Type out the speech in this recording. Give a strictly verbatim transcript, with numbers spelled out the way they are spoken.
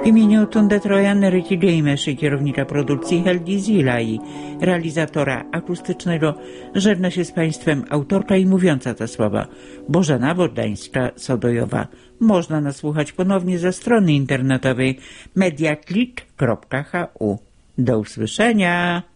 W imieniu Tunde Trojan, Ryki Dejmesz i kierownika produkcji Helgi Zila i realizatora akustycznego żegna się z Państwem autorka i mówiąca te słowa Bożena Bodańska-Sodojowa. Można nas słuchać ponownie ze strony internetowej mediaclick kropka h u. Do usłyszenia!